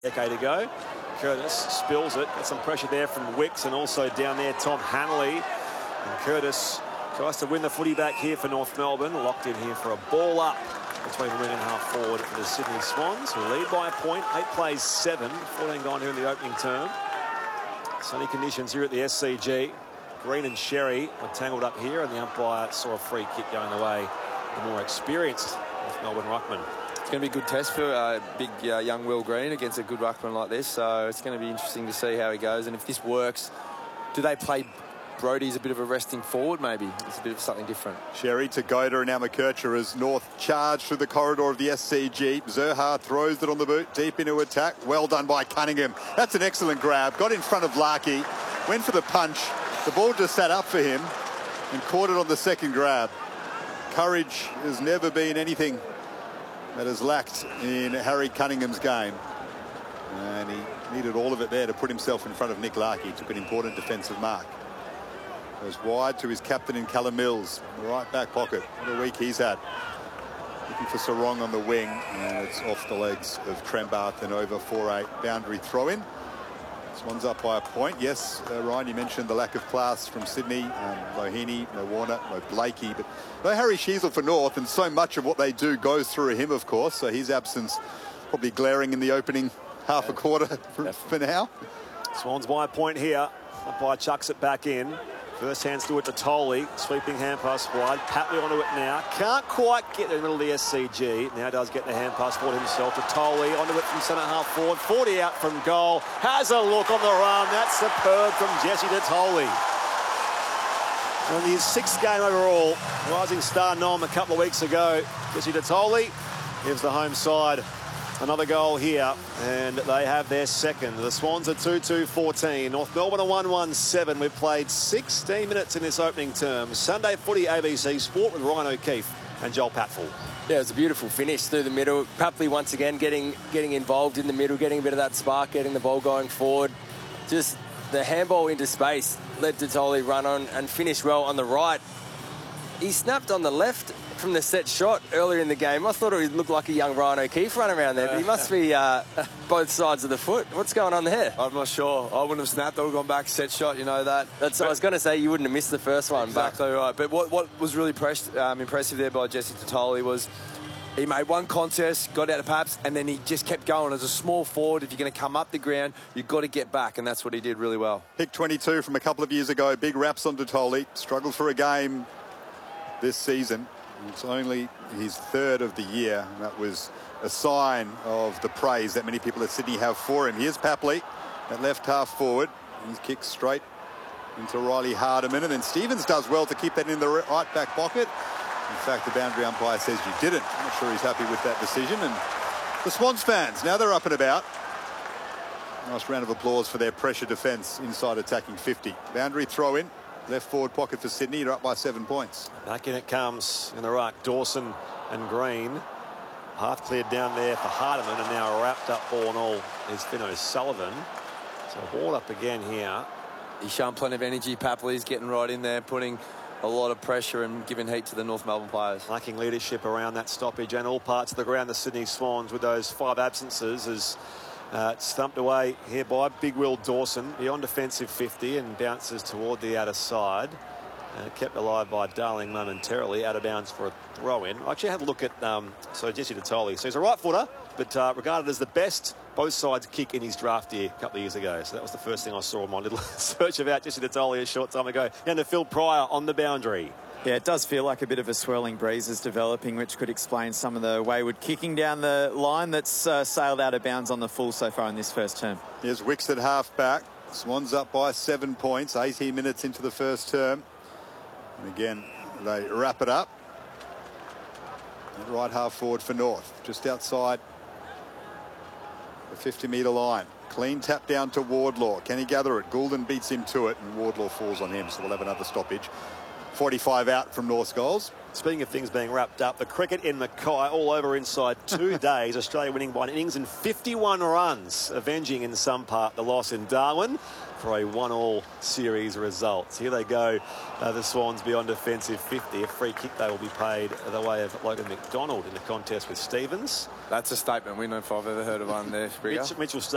decade ago. Curtis spills it, gets some pressure there from Wicks, and also down there Tom Hanley. And Curtis tries to win the footy back here for North Melbourne. Locked in here for a ball up between the wing and half forward for the Sydney Swans, who lead by a point. 8 plays 7, 14 gone here in the opening term. Sunny conditions here at the SCG. Green and Sherry were tangled up here, and the umpire saw a free kick going the way the more experienced North Melbourne ruckman. It's going to be a good test for big young Will Green against a good ruckman like this, so it's going to be interesting to see how he goes. And if this works, do they play Brodie as a bit of a resting forward maybe? It's a bit of something different. Sherry to Goda and Amakercher as North charge through the corridor of the SCG. Zerha throws it on the boot, deep into attack. Well done by Cunningham. That's an excellent grab. Got in front of Larkey, went for the punch. The ball just sat up for him and caught it on the second grab. Courage has never been anything that has lacked in Harry Cunningham's game. And he needed all of it there to put himself in front of Nick Larkey. He took an important defensive mark. Goes wide to his captain in Callum Mills, in the right back pocket. What a week he's had. Looking for Sarong on the wing, and it's off the legs of Trembath and over 4-8 boundary throw-in. Swans up by a point. Yes, Ryan, you mentioned the lack of class from Sydney. No Heaney, no Warner, no Blakey, but no Harry Sheezel for North, and so much of what they do goes through him, of course, so his absence probably glaring in the opening half a quarter for now. Swans by a point here. Umpire chucks it back in. First hands to it to Tolley. Sweeping hand pass wide. Patley onto it now. Can't quite get in the middle of the SCG. Now does get the hand pass forward himself to Tolley. Onto it from centre half forward. 40 out from goal. Has a look on the run. That's superb from Jesse de Tolley. On his 6th game overall. Rising star nom a couple of weeks ago. Jesse de Tolley gives the home side another goal here, and they have their second. The Swans are 2-2-14. North Melbourne are 1-1-7. We've played 16 minutes in this opening term. Sunday Footy ABC Sport with Ryan O'Keefe and Joel Patfull. Yeah, it was a beautiful finish through the middle. Papley once again getting involved in the middle, getting a bit of that spark, getting the ball going forward. Just the handball into space, let de Tolley run on and finish well on the right. He snapped on the left from the set shot earlier in the game. I thought it looked like a young Ryan O'Keefe running around there, but he must be both sides of the foot. What's going on there? I'm not sure. I wouldn't have snapped. I would have gone back set shot, you know that. I was going to say you wouldn't have missed the first one. Exactly right. But what was really impressive there by Jesse de Tolley was he made one contest, got out of Paps, and then he just kept going. As a small forward, if you're going to come up the ground, you've got to get back, and that's what he did really well. Pick 22 from a couple of years ago. Big raps on de Tolley. Struggled for a game this season. It's only his 3rd of the year, and that was a sign of the praise that many people at Sydney have for him. Here's Papley at left half forward. He's kicked straight into Riley Hardiman, and then Stevens does well to keep that in the right back pocket. In fact, the boundary umpire says you didn't. I'm not sure he's happy with that decision. And the Swans fans, now they're up and about. Nice round of applause for their pressure defence inside attacking 50. Boundary throw in. Left forward pocket for Sydney. They're up by 7 points. Back in it comes in the ruck. Dawson and Green. Half cleared down there for Hardiman, and now wrapped up all in all is Finn O'Sullivan. So ball up again here. He's shown plenty of energy. Papley's getting right in there, putting a lot of pressure and giving heat to the North Melbourne players. Lacking leadership around that stoppage and all parts of the ground. The Sydney Swans with those 5 absences as it's thumped away here by Big Will Dawson beyond defensive 50 and bounces toward the outer side. Kept alive by Darling momentarily, out of bounds for a throw-in. I actually had a look at Jesse de Tolley. So he's a right footer, but regarded as the best both sides kick in his draft year a couple of years ago. So that was the first thing I saw in my little search about Jesse de Tolley a short time ago. And to Phil Pryor on the boundary. Yeah, it does feel like a bit of a swirling breeze is developing, which could explain some of the wayward kicking down the line that's sailed out of bounds on the full so far in this first term. Here's Wicks at half back. Swans up by 7 points, 18 minutes into the first term. And again, they wrap it up. And right half forward for North, just outside the 50-metre line. Clean tap down to Wardlaw. Can he gather it? Goulden beats him to it, and Wardlaw falls on him, so we'll have another stoppage. 45 out from North's goals. Speaking of things being wrapped up, the cricket in Mackay all over inside 2 days. Australia winning by an innings and 51 runs, avenging in some part the loss in Darwin for a 1-1 series result. Here they go, the Swans beyond defensive 50. A free kick they will be paid the way of Logan McDonald in the contest with Stevens. That's a statement win if I've ever heard of one there, Springer. Mitchell